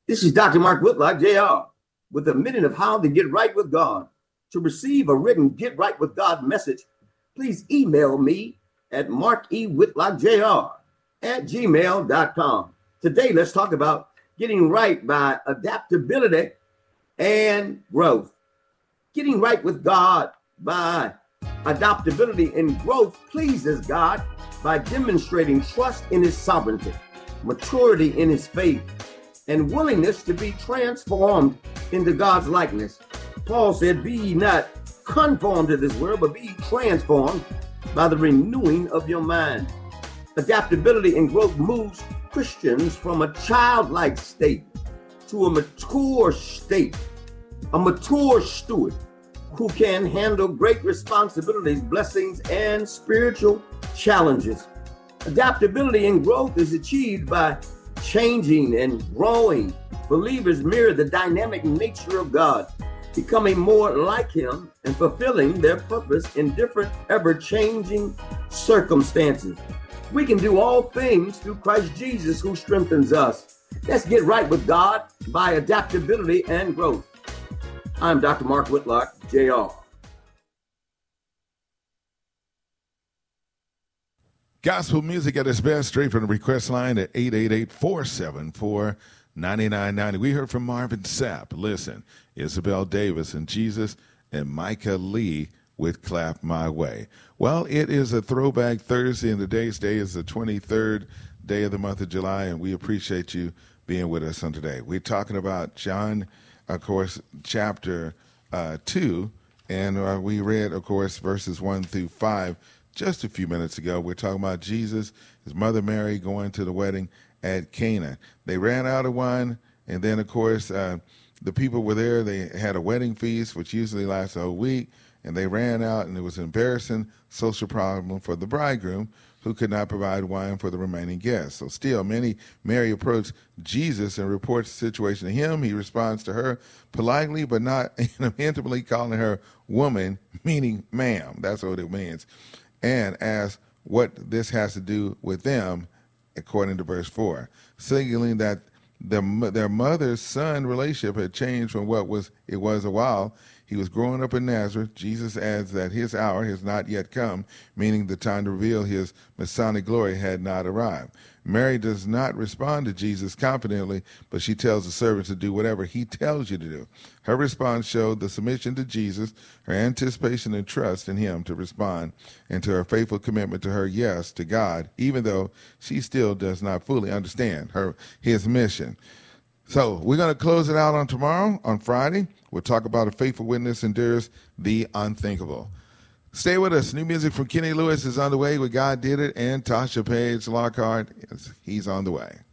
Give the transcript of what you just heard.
This is Dr. Mark Whitlock, Jr., with a minute of how to get right with God. To receive a written Get Right with God message, please email me at markwhitlockjr@gmail.com. Today, let's talk about getting right by adaptability and growth. Getting right with God by adaptability and growth pleases God by demonstrating trust in his sovereignty, maturity in his faith, and willingness to be transformed into God's likeness. Paul said, be ye not conformed to this world, but be ye transformed by the renewing of your mind. Adaptability and growth moves Christians from a childlike state to a mature state, a mature steward who can handle great responsibilities, blessings, and spiritual challenges. Adaptability and growth is achieved by changing and growing. Believers mirror the dynamic nature of God, becoming more like him and fulfilling their purpose in different, ever-changing circumstances. We can do all things through Christ Jesus who strengthens us. Let's get right with God by adaptability and growth. I'm Dr. Mark Whitlock, Jr. Gospel music at its best, straight from the request line at 888-474-9990. We heard from Marvin Sapp. Listen, Isabel Davis and Jesus, and Micah Lee with Clap My Way. Well, it is a throwback Thursday, and today's day is the 23rd day of the month of July, and we appreciate you being with us on today. We're talking about John, of course, chapter 2, and we read, of course, verses 1 through 5 just a few minutes ago. We're talking about Jesus, his mother Mary going to the wedding at Cana. They ran out of wine, and then, of course, the people were there. They had a wedding feast, which usually lasts a whole week, and they ran out, and it was an embarrassing social problem for the bridegroom, who could not provide wine for the remaining guests. So still, Mary approached Jesus and reports the situation to him. He responds to her politely, but not intimately, calling her woman, meaning ma'am. That's what it means. And asks what this has to do with them, according to verse 4, signaling that their mother-son relationship had changed from what it was a while. He was growing up in Nazareth. Jesus adds that his hour has not yet come, meaning the time to reveal his Messianic glory had not arrived. Mary does not respond to Jesus confidently, but she tells the servants to do whatever he tells you to do. Her response showed the submission to Jesus, her anticipation and trust in him to respond, and to her faithful commitment to her yes to God, even though she still does not fully understand his mission. So we're going to close it out on tomorrow, on Friday. We'll talk about a faithful witness endures the unthinkable. Stay with us. New music from Kenny Lewis is on the way with God Did It, and Tasha Page Lockhart. He's on the way.